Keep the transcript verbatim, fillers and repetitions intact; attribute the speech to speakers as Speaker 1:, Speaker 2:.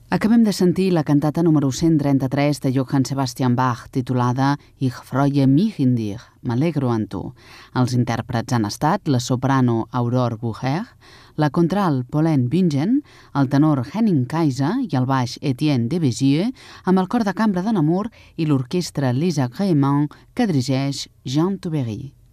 Speaker 1: Acabem de sentir la cantata número cent trenta-tres de Johann Sebastian Bach, titulada Ich freue mich in dir, m'alegro en tu. Els intèrprets han estat la soprano Aurore Bucher, la contralt Pauline Bingen, el tenor Henning Kaiser i el baix Etienne de Bézieux, amb el cor de cambra de Namur i l'orquestra Lisa Grément que dirigeix Jean Toubery.